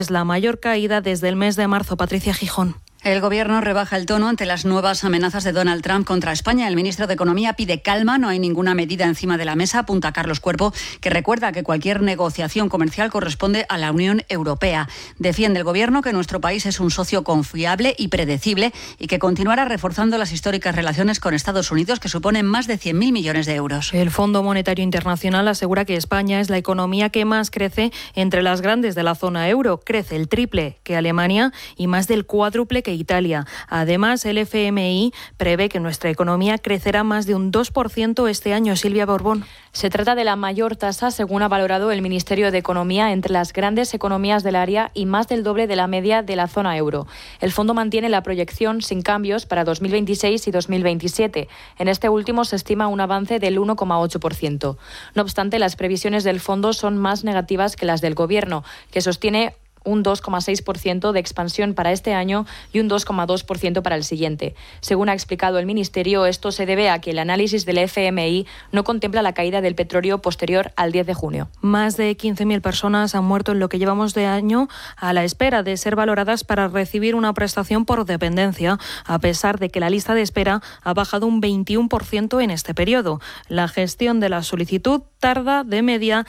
Es la mayor caída desde el mes de marzo. Patricia Gijón. El Gobierno rebaja el tono ante las nuevas amenazas de Donald Trump contra España. El ministro de Economía pide calma, no hay ninguna medida encima de la mesa, apunta Carlos Cuerpo, que recuerda que cualquier negociación comercial corresponde a la Unión Europea. Defiende el Gobierno que nuestro país es un socio confiable y predecible y que continuará reforzando las históricas relaciones con Estados Unidos, que suponen más de 100.000 millones de euros. El Fondo Monetario Internacional asegura que España es la economía que más crece entre las grandes de la zona euro. Crece el triple que Alemania y más del cuádruple que Italia. Además, el FMI prevé que nuestra economía crecerá más de un 2% este año. Silvia Borbón. Se trata de la mayor tasa, según ha valorado el Ministerio de Economía, entre las grandes economías del área y más del doble de la media de la zona euro. El fondo mantiene la proyección sin cambios para 2026 y 2027. En este último se estima un avance del 1,8%. No obstante, las previsiones del fondo son más negativas que las del Gobierno, que sostiene un 2,6% de expansión para este año y un 2,2% para el siguiente. Según ha explicado el Ministerio, esto se debe a que el análisis del FMI no contempla la caída del petróleo posterior al 10 de junio. Más de 15.000 personas han muerto en lo que llevamos de año a la espera de ser valoradas para recibir una prestación por dependencia, a pesar de que la lista de espera ha bajado un 21% en este periodo. La gestión de la solicitud tarda de media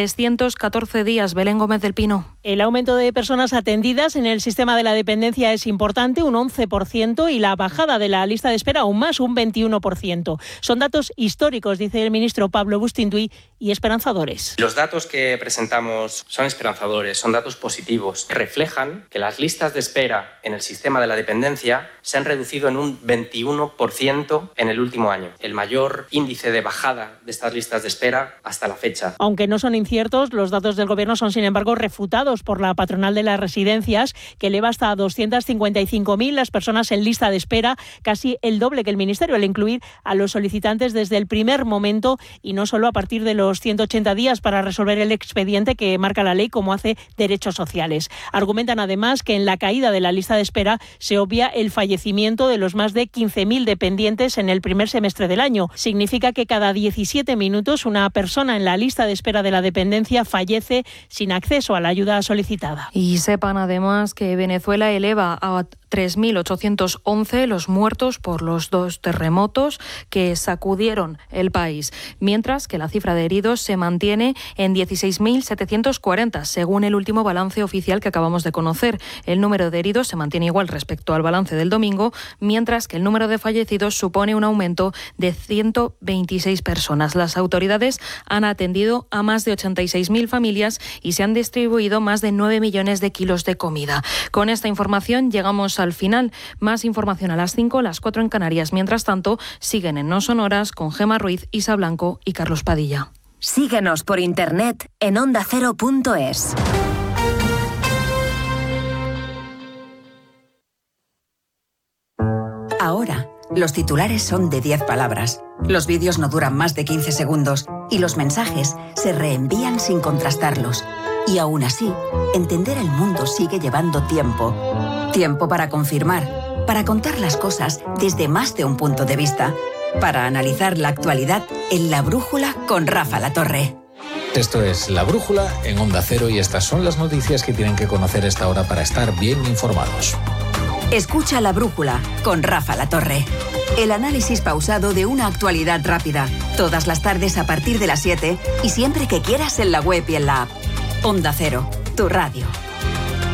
314 días. Belén Gómez del Pino. El aumento de personas atendidas en el sistema de la dependencia es importante, un 11%, y la bajada de la lista de espera aún más, un 21%. Son datos históricos, dice el ministro Pablo Bustinduy, y esperanzadores. Los datos que presentamos son esperanzadores, son datos positivos. Reflejan que las listas de espera en el sistema de la dependencia se han reducido en un 21% en el último año, el mayor índice de bajada de estas listas de espera hasta la fecha. Aunque no son inciertos, los datos del Gobierno son, sin embargo, refutados por la patronal de las residencias, que eleva hasta 255.000 las personas en lista de espera, casi el doble que el Ministerio, al incluir a los solicitantes desde el primer momento y no solo a partir de los 180 días para resolver el expediente que marca la ley, como hace Derechos Sociales. Argumentan además que en la caída de la lista de espera se obvia el fallecimiento de los más de 15.000 dependientes en el primer semestre del año. Significa que cada 17 minutos una persona en la lista de espera de la dependencia fallece sin acceso a la ayuda solicitada. Y sepan además que Venezuela eleva a 3.811 los muertos por los 2 terremotos que sacudieron el país, mientras que la cifra de heridos se mantiene en 16.740, según el último balance oficial que acabamos de conocer. El número de heridos se mantiene igual respecto al balance del domingo, mientras que el número de fallecidos supone un aumento de 126 personas. Las autoridades han atendido a más de 86.000 familias y se han distribuido más de 9 millones de kilos de comida. Con esta información llegamos al final. Más información a las 5, las 4 en Canarias. Mientras tanto, siguen en No Sonoras con Gemma Ruiz, Isa Blanco y Carlos Padilla. Síguenos por internet en ondacero.es. Ahora, los titulares son de 10 palabras. Los vídeos no duran más de 15 segundos y los mensajes se reenvían sin contrastarlos. Y aún así, entender el mundo sigue llevando tiempo. Tiempo para confirmar, para contar las cosas desde más de un punto de vista, para analizar la actualidad en La Brújula con Rafa Latorre. Esto es La Brújula en Onda Cero y estas son las noticias que tienen que conocer a esta hora para estar bien informados. Escucha La Brújula con Rafa Latorre. El análisis pausado de una actualidad rápida. Todas las tardes a partir de las 7 y siempre que quieras en la web y en la app. Onda Cero, tu radio.